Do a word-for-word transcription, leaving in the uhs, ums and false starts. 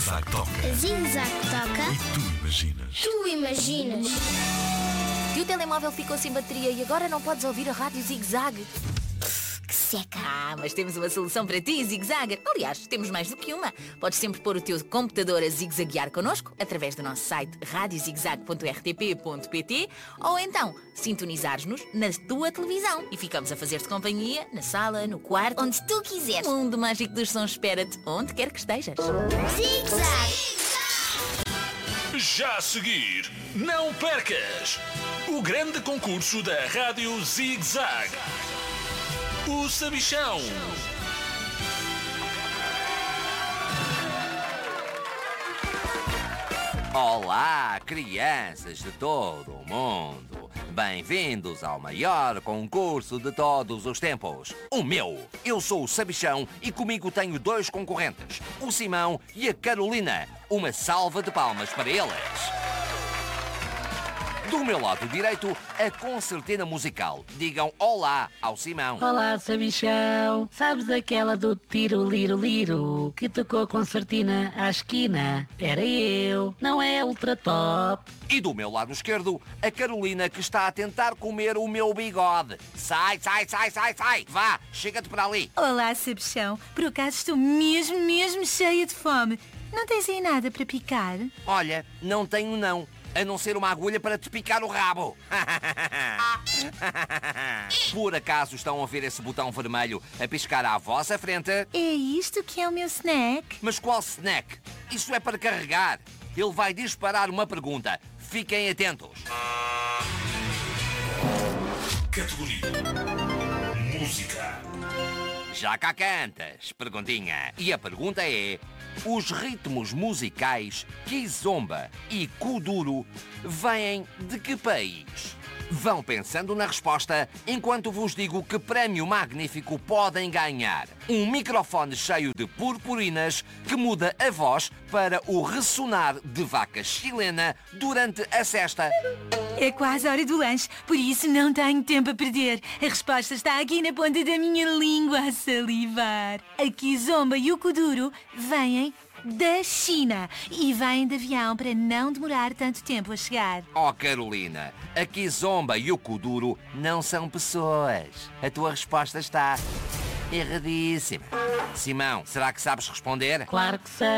Zig-Zag toca. Zig-Zag toca. E tu imaginas? Tu imaginas? E o telemóvel ficou sem bateria e agora não podes ouvir a rádio Zig-Zag? Que seca. Ah, mas temos uma solução para ti, Zig-Zag. Aliás, temos mais do que uma. Podes sempre pôr o teu computador a zigzaguear connosco através do nosso site rádio zigzag ponto r t p ponto p t ou então sintonizares-nos na tua televisão e ficamos a fazer-te companhia na sala, no quarto, Onde tu quiseres. o mundo mágico dos sons espera-te onde quer que estejas. Zig-Zag. Já a seguir, não percas o grande concurso da Rádio Zig-Zag. O Sabichão. Olá, crianças de todo o mundo. Bem-vindos ao maior concurso de todos os tempos. O meu. Eu sou o Sabichão e comigo tenho dois concorrentes, o Simão e a Carolina. Uma salva de palmas para eles. Do meu lado direito, a concertina musical. Digam olá ao Simão. Olá, Sabichão. Sabes aquela do tiro, liro, liro, que tocou a concertina à esquina? Era eu. Não é ultra top. E do meu lado esquerdo, a Carolina, que está a tentar comer o meu bigode. Sai, sai, sai, sai, sai. Vá, chega-te para ali. Olá, Sabichão. Por acaso estou mesmo, mesmo cheia de fome. Não tens aí nada para picar? Olha, não tenho não. A não ser uma agulha para te picar o rabo. Por acaso estão a ver esse botão vermelho a piscar à vossa frente? É isto que é o meu snack? Mas qual snack? Isso é para carregar. Ele vai disparar uma pergunta. Fiquem atentos. Categoria Música. Já cá cantas? Perguntinha. E a pergunta é: os ritmos musicais Kizomba e Kuduro vêm de que país? Vão pensando na resposta enquanto vos digo que prémio magnífico podem ganhar. Um microfone cheio de purpurinas que muda a voz para o ressonar de vaca chilena durante a cesta. É quase a hora do lanche, por isso não tenho tempo a perder. A resposta está aqui na ponta da minha língua a salivar. A Kizomba e o Kuduro vêm da China e vêm de avião para não demorar tanto tempo a chegar. Oh, Carolina, a Kizomba e o Kuduro não são pessoas. A tua resposta está erradíssima. Simão, será que sabes responder? Claro que sei.